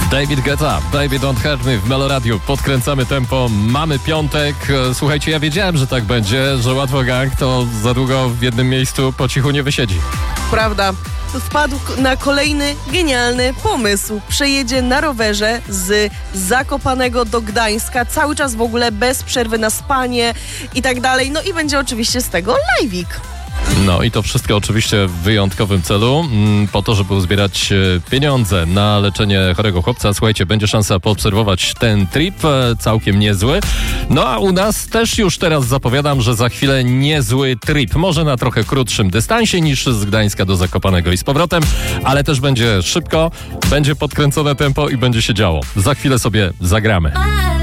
David Guetta, Baby Don't Hurt Me w Meloradiu. Podkręcamy tempo, mamy piątek. Słuchajcie, ja wiedziałem, że tak będzie, że Łatwo Gang to za długo w jednym miejscu po cichu nie wysiedzi. Prawda. Wpadł na kolejny genialny pomysł. Przejedzie na rowerze z Zakopanego do Gdańska, cały czas w ogóle bez przerwy na spanie i tak dalej. No i będzie oczywiście z tego live'ik. No i to wszystko oczywiście w wyjątkowym celu, po to, żeby uzbierać pieniądze na leczenie chorego chłopca. Słuchajcie, będzie szansa poobserwować ten trip, całkiem niezły. No a u nas też już teraz zapowiadam, że za chwilę niezły trip. Może na trochę krótszym dystansie niż z Gdańska do Zakopanego i z powrotem, ale też będzie szybko, będzie podkręcone tempo i będzie się działo. Za chwilę sobie zagramy.